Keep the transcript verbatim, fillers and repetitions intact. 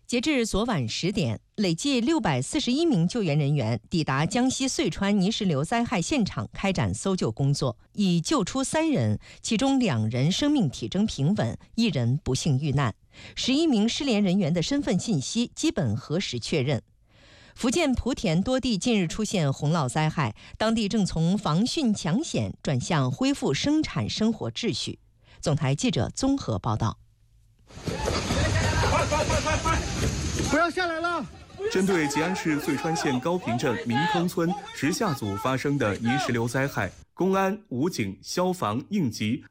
截至昨晚十点，累计六百四十一名救援人员抵达江西遂川泥石流灾害现场开展搜救工作，已救出三人，其中两人生命体征平稳，一人不幸遇难。十一名失联人员的身份信息基本核实确认。福建莆田多地近日出现洪涝灾害，当地正从防汛抢险转向恢复生产生活秩序。总台记者综合报道。 快快快快快！不要下来了！ 针对吉安市遂川县高坪镇民坑村直下组发生的泥石流灾害，公安、武警、消防、应急